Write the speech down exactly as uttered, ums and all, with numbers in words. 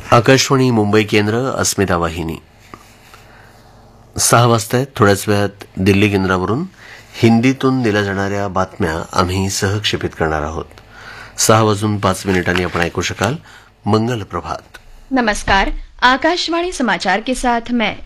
आकाशवाणी मुंबई केंद्र, अस्मिता वाहिनी. सहा वाजता थोड्याच वेळात दिल्ली केंद्रावरून हिंदीतून दिल्या जाणाऱ्या बातम्या आम्ही सहक्षेपित करणार आहोत. सहा वाजून पाच मिनिटांनी आपण ऐकू शकाल मंगल प्रभात. नमस्कार, आकाशवाणी समाचार के साथ मैं